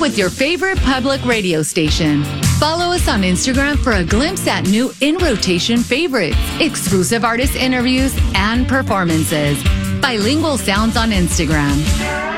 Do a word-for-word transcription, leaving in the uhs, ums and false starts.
with your favorite public radio station. Follow us on Instagram for a glimpse at new in-rotation favorites, exclusive artist interviews, and performances. Bilingual Sounds on Instagram.